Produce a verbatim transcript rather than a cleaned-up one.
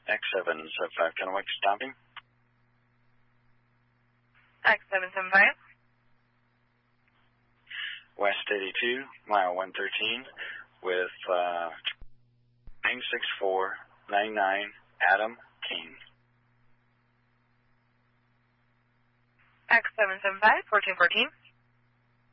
X seven seven five, Kennewick, stopping. X seven seven five. West eighty-two, mile one thirteen, with uh, nine six four nine nine, Adam King. X seven seven five, fourteen fourteen.